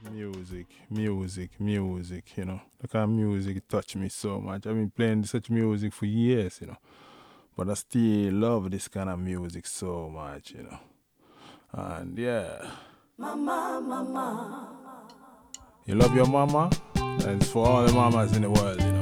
music, The kind of music touch me so much. I've been playing such music for years. But I still love this kind of music so much. And yeah. You love your mama? That's for all the mamas in the world.